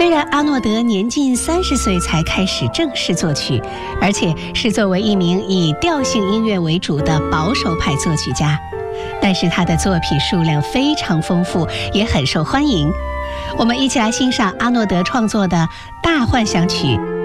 虽然阿诺德年近30岁才开始正式作曲，而且是作为一名以调性音乐为主的保守派作曲家，但是他的作品数量非常丰富，也很受欢迎。我们一起来欣赏阿诺德创作的《大幻想曲》